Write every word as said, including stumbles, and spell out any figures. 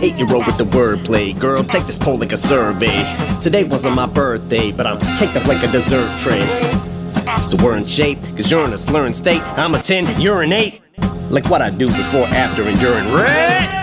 Eight-year-old with the wordplay. Girl, take this poll like a survey. Today wasn't my birthday, but I'm caked up like a dessert tray. So we're in shape, cause you're in a slurring state. I'm a ten, you're an eight. Like what I do before, after, and during. Red!